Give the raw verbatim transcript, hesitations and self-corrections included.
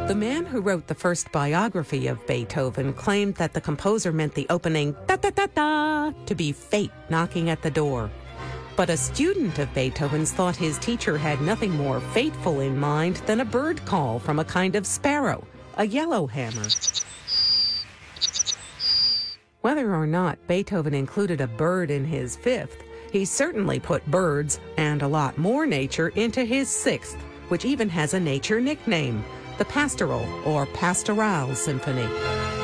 The man who wrote the first biography of Beethoven claimed that the composer meant the opening da-da-da-da to be fate knocking at the door. But a student of Beethoven's thought his teacher had nothing more fateful in mind than a bird call from a kind of sparrow, a yellowhammer. Whether or not Beethoven included a bird in his fifth, he certainly put birds and a lot more nature into his sixth, which even has a nature nickname, the Pastoral or Pastoral Symphony.